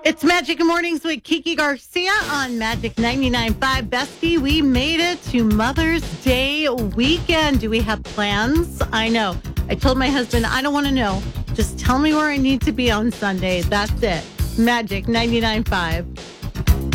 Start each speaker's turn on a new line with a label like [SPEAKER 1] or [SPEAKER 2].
[SPEAKER 1] It's Magic Mornings with Kiki Garcia on Magic 99.5. Bestie, we made it to Mother's Day weekend. Do we have plans? I know. I told my husband, I don't want to know. Just tell me where I need to be on Sunday. That's it. Magic 99.5.